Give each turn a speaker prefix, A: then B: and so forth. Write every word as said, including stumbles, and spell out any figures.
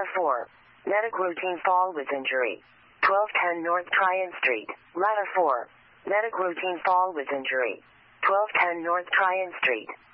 A: Ladder four. Medic routine fall with injury. twelve ten North Tryon Street. Ladder four. Medic routine fall with injury. twelve ten North Tryon Street.